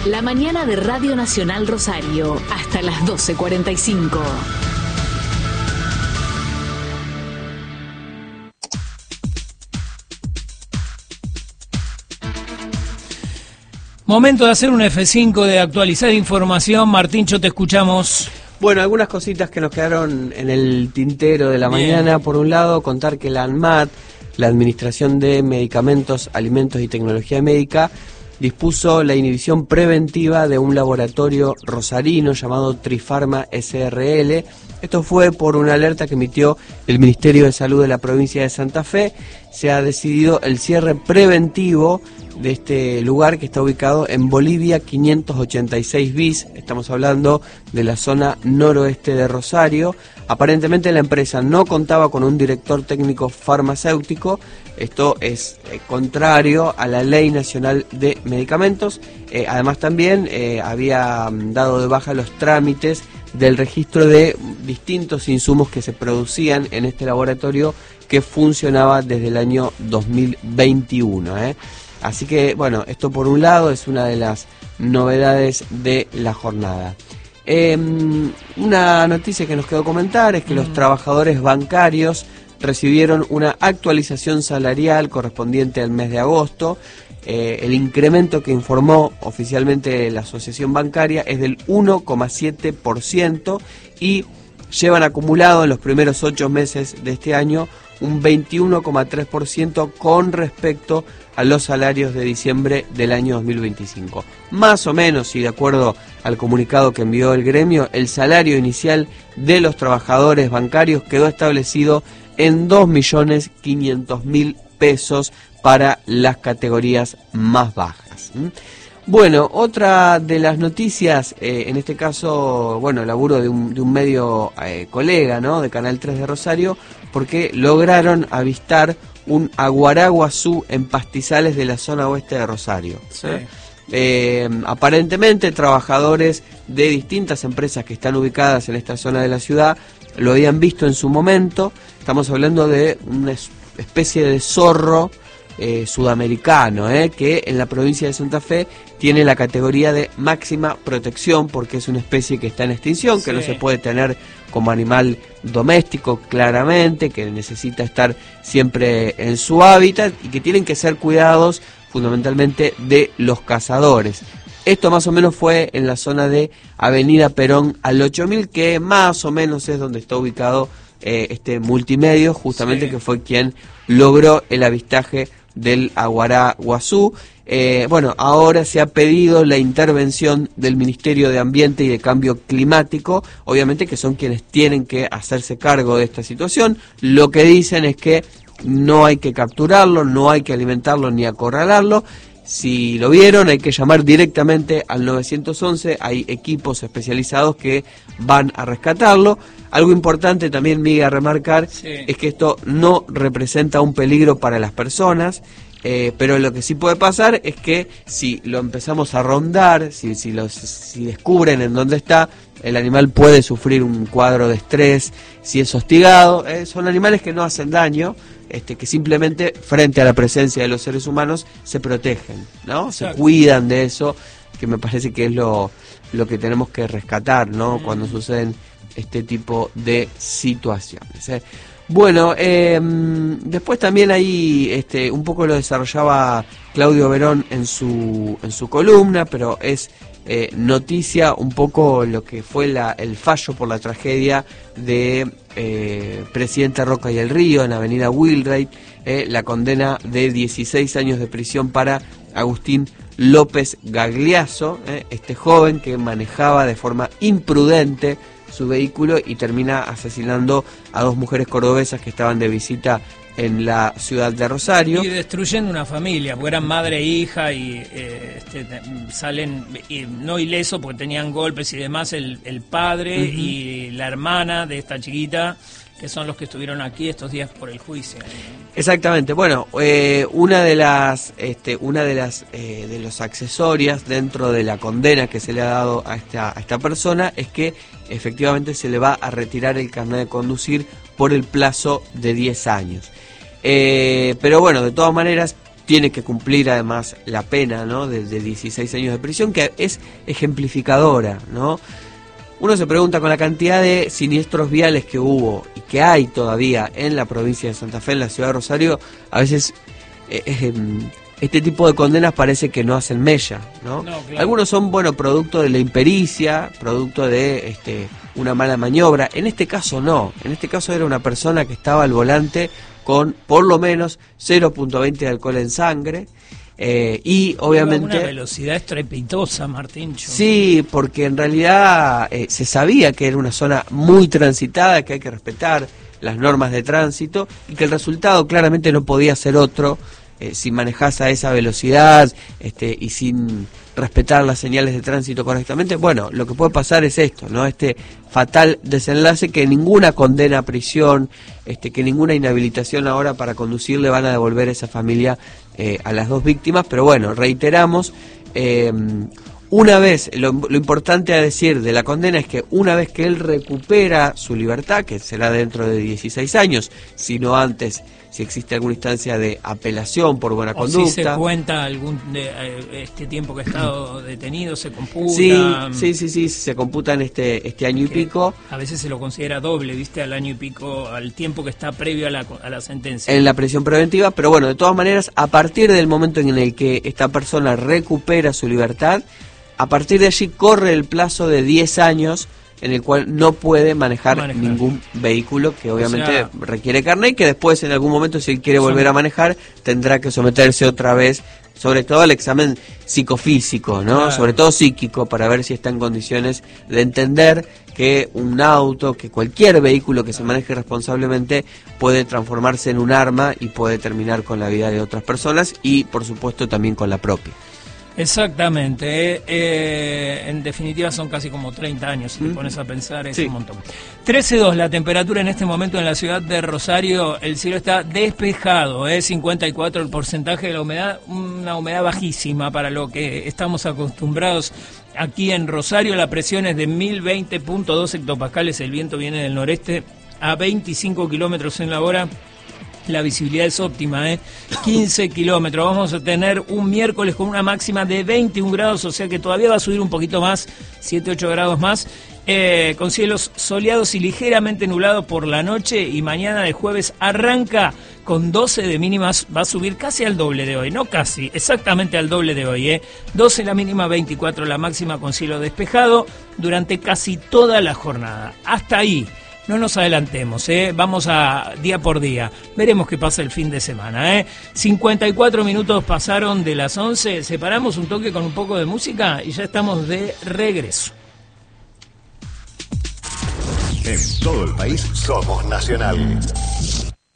La mañana de Radio Nacional Rosario, hasta las 12:45. Momento de hacer un F5, de actualizar información. Martíncho, te escuchamos. Bueno, algunas cositas que nos quedaron en el tintero de la mañana. Por un lado, contar que la ANMAT, la Administración de Medicamentos, Alimentos y Tecnología Médica, dispuso la inhibición preventiva de un laboratorio rosarino llamado Trifarma SRL. Esto fue por una alerta que emitió el Ministerio de Salud de la provincia de Santa Fe. Se ha decidido el cierre preventivo de este lugar, que está ubicado en Bolivia 586 bis. Estamos hablando de la zona noroeste de Rosario. Aparentemente la empresa no contaba con un director técnico farmacéutico. Esto es contrario a la Ley Nacional de Medicamentos. Además también había dado de baja los trámites del registro de distintos insumos que se producían en este laboratorio, que funcionaba desde el año 2021. Así que, bueno, esto por un lado es una de las novedades de la jornada. Una noticia que nos quedó comentar es que los trabajadores bancarios recibieron una actualización salarial correspondiente al mes de agosto. El incremento que informó oficialmente la Asociación Bancaria es del 1,7% y llevan acumulado en los primeros 8 meses de este año un 21,3% con respecto a los salarios de diciembre del año 2025. Más o menos, y de acuerdo al comunicado que envió el gremio, el salario inicial de los trabajadores bancarios quedó establecido en 2.500.000 pesos para las categorías más bajas. Bueno, otra de las noticias, en este caso, bueno, laburo de un medio colega, ¿no?, de Canal 3 de Rosario, porque lograron avistar un aguaraguazú en pastizales de la zona oeste de Rosario. Sí. Aparentemente trabajadores de distintas empresas que están ubicadas en esta zona de la ciudad lo habían visto en su momento. Estamos hablando de una especie de zorro sudamericano, que en la provincia de Santa Fe tiene la categoría de máxima protección, porque es una especie que está en extinción, que no se puede tener como animal doméstico claramente, que necesita estar siempre en su hábitat y que tienen que ser cuidados fundamentalmente de los cazadores. Esto más o menos fue en la zona de Avenida Perón al 8000, que más o menos es donde está ubicado este multimedio, justamente, que fue quien logró el avistaje del aguaraguazú. Bueno, ahora se ha pedido la intervención del Ministerio de Ambiente y de Cambio Climático, obviamente, que son quienes tienen que hacerse cargo de esta situación. Lo que dicen es que no hay que capturarlo, no hay que alimentarlo ni acorralarlo. Si lo vieron, hay que llamar directamente al 911, hay equipos especializados que van a rescatarlo. Algo importante también, Miguel, a remarcar, es que esto no representa un peligro para las personas, pero lo que sí puede pasar es que si lo empezamos a rondar, si descubren en dónde está, el animal puede sufrir un cuadro de estrés, si es hostigado. Son animales que no hacen daño, que simplemente frente a la presencia de los seres humanos se protegen, ¿no? Se cuidan de eso, que me parece que es lo que tenemos que rescatar, ¿no?, cuando suceden este tipo de situaciones. Bueno, después también ahí un poco lo desarrollaba Claudio Verón en su columna, pero es noticia un poco lo que fue el fallo por la tragedia de Presidente Roca y el Río en Avenida Wheelwright, la condena de 16 años de prisión para Agustín López Gagliaso, este joven que manejaba de forma imprudente su vehículo y termina asesinando a 2 mujeres cordobesas que estaban de visita en la ciudad de Rosario. Y destruyendo una familia, porque eran madre e hija y salen no ilesos porque tenían golpes y demás, el padre y la hermana de esta chiquita, que son los que estuvieron aquí estos días por el juicio. Exactamente. Bueno, una de los accesorios dentro de la condena que se le ha dado a esta persona es que efectivamente se le va a retirar el carnet de conducir por el plazo de 10 años. Pero bueno, de todas maneras, tiene que cumplir además la pena, ¿no?, de 16 años de prisión, que es ejemplificadora, ¿no? Uno se pregunta, con la cantidad de siniestros viales que hubo y que hay todavía en la provincia de Santa Fe, en la ciudad de Rosario, a veces este tipo de condenas parece que no hacen mella, ¿no? Claro. Algunos son, bueno, producto de la impericia, producto de una mala maniobra. En este caso no, en este caso era una persona que estaba al volante con por lo menos 0.20 de alcohol en sangre, y obviamente... Una velocidad estrepitosa, Martín. Sí, porque en realidad se sabía que era una zona muy transitada, que hay que respetar las normas de tránsito, y que el resultado claramente no podía ser otro si manejás a esa velocidad y sin respetar las señales de tránsito correctamente. Bueno, lo que puede pasar es esto, ¿no? Este fatal desenlace, que ninguna condena a prisión, que ninguna inhabilitación ahora para conducir le van a devolver a esa familia a las dos víctimas. Pero bueno, reiteramos, una vez, lo importante a decir de la condena es que una vez que él recupera su libertad, que será dentro de 16 años, si no antes, si existe alguna instancia de apelación por buena conducta. Si se cuenta este tiempo que ha estado detenido, se computa. Sí, se computan este año y pico. A veces se lo considera doble, ¿viste? Al año y pico, al tiempo que está previo a la sentencia. En la prisión preventiva, pero bueno, de todas maneras, a partir del momento en el que esta persona recupera su libertad, a partir de allí corre el plazo de 10 años en el cual no puede manejar ningún vehículo, que obviamente requiere carnet, y que después en algún momento, si él quiere volver a manejar, tendrá que someterse otra vez, sobre todo al examen psicofísico, ¿no? Claro. Sobre todo psíquico, para ver si está en condiciones de entender que un auto, que cualquier vehículo que se maneje responsablemente puede transformarse en un arma y puede terminar con la vida de otras personas y, por supuesto, también con la propia. Exactamente, en definitiva son casi como 30 años, si te pones a pensar, es un montón. 13.2 la temperatura en este momento en la ciudad de Rosario, el cielo está despejado, 54 el porcentaje de la humedad, una humedad bajísima para lo que estamos acostumbrados aquí en Rosario. La presión es de 1020.2 hectopascales, el viento viene del noreste a 25 kilómetros en la hora. La visibilidad es óptima, 15 kilómetros. Vamos a tener un miércoles con una máxima de 21 grados, o sea que todavía va a subir un poquito más, 7-8 grados más, con cielos soleados y ligeramente nublados por la noche, y mañana de jueves arranca con 12 de mínimas, va a subir casi al doble de hoy, no casi, exactamente al doble de hoy, 12 la mínima, 24 la máxima, con cielo despejado durante casi toda la jornada. Hasta ahí. No nos adelantemos, vamos a día por día. Veremos qué pasa el fin de semana. 54 minutos pasaron de las 11. Separamos un toque con un poco de música y ya estamos de regreso. En todo el país somos nacional.